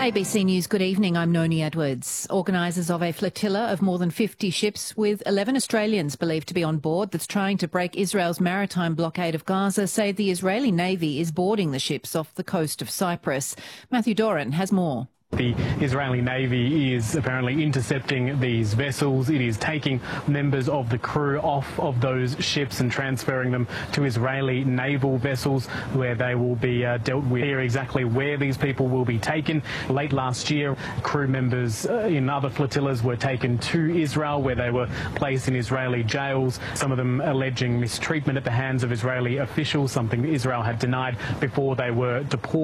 ABC News, good evening. I'm Noni Edwards. Organisers of a flotilla of more than 50 ships with 11 Australians believed to be on board that's trying to break Israel's maritime blockade of Gaza say the Israeli Navy is boarding the ships off the coast of Cyprus. Matthew Doran has more. The Israeli Navy is apparently intercepting these vessels. It is taking members of the crew off of those ships and transferring them to Israeli naval vessels where they will be dealt with. Here exactly where these people will be taken. Late last year, crew members in other flotillas were taken to Israel where they were placed in Israeli jails, some of them alleging mistreatment at the hands of Israeli officials, something Israel had denied before they were deported.